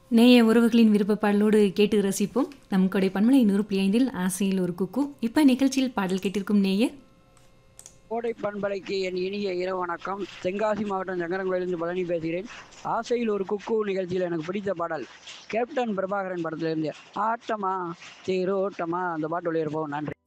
நேய உறவுகளின் விருப்ப பாடலோடு கேட்டு ரசிப்போம். நம் கொடை பன்மலை 100.5 ஆசையில் ஒரு குக்கு. இப்ப நிகழ்ச்சியில் பாடல் கேட்டிருக்கும் நேயர் கோடை பண்பலைக்கு என் இனிய இரவு வணக்கம். தென்காசி மாவட்டம் சங்கரங்கோயிலிருந்து பழனி பேசுகிறேன். ஆசையில் ஒரு குக்கு நிகழ்ச்சியில் எனக்கு பிடித்த பாடல் கேப்டன் பிரபாகரன் படத்திலிருந்து ஆட்டமா தேரோட்டமா அந்த பாட்டு ஒளிபரப்போம். நன்றி.